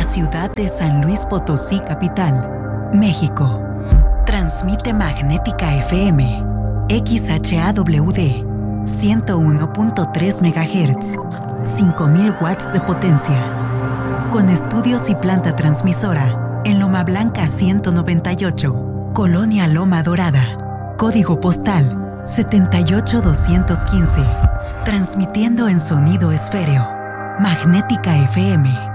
ciudad de San Luis Potosí, capital, México. Transmite Magnética FM, XHAWD, 101.3 MHz, 5000 watts de potencia. Con estudios y planta transmisora en Loma Blanca 198, Colonia Loma Dorada. Código postal 78215. Transmitiendo en sonido esféreo. Magnética FM.